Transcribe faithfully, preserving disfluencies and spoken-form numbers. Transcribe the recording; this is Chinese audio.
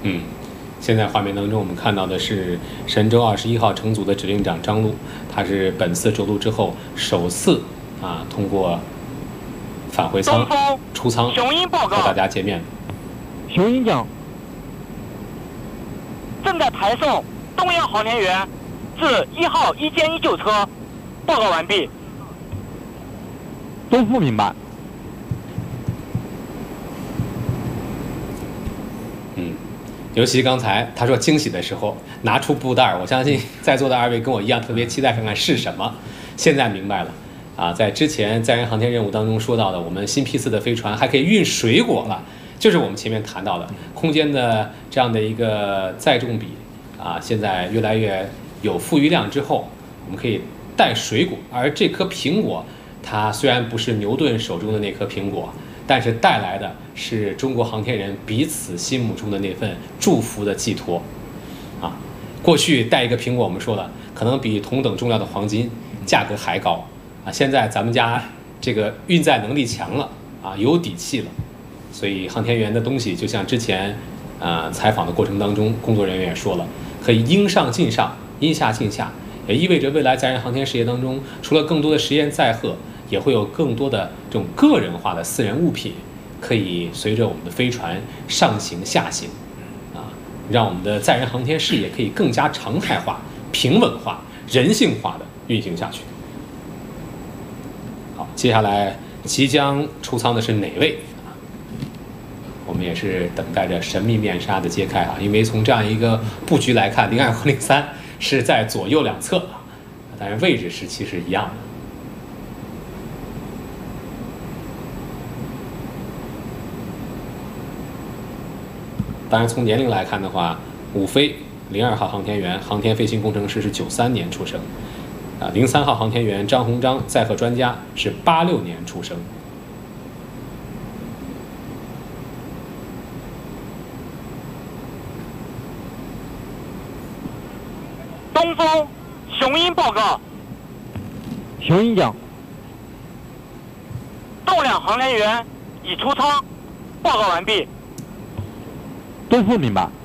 嗯，现在画面当中我们看到的是神舟二十一号乘组的指令长张璐，他是本次着陆之后首次啊通过返回舱出舱和大家见面。 雄鹰讲， 正在排送东洋航天员至一号一歼一救车，报告完毕。 东副明白。 嗯，尤其刚才他说惊喜的时候，拿出布袋，我相信在座的二位跟我一样特别期待看看是什么。现在明白了啊，在之前载人航天任务当中说到的，我们新批次的飞船还可以运水果了，就是我们前面谈到的空间的这样的一个载重比啊，现在越来越有富余量之后，我们可以带水果，而这颗苹果，它虽然不是牛顿手中的那颗苹果，但是带来的是中国航天人彼此心目中的那份祝福的寄托啊。过去带一个苹果，我们说了，可能比同等重量的黄金价格还高啊。现在咱们家这个运载能力强了啊，有底气了，所以航天员的东西就像之前啊、呃、采访的过程当中，工作人员也说了，可以应上尽上，因下尽下，也意味着未来载人航天事业当中，除了更多的实验载荷，也会有更多的这种个人化的私人物品，可以随着我们的飞船上行下行，啊，让我们的载人航天事业可以更加常态化、平稳化、人性化的运行下去。好，接下来即将出舱的是哪位？我们也是等待着神秘面纱的揭开啊，因为从这样一个布局来看，零二和零三是在左右两侧，但是位置是其实一样的。当然，从年龄来看的话，伍飞零二号航天员、航天飞行工程师是九三年出生，啊，零三号航天员张鸿章载荷专家是八六年出生。 东风雄鹰报告， 雄鹰讲， 动量航天员已出舱，报告完毕。 东副明白。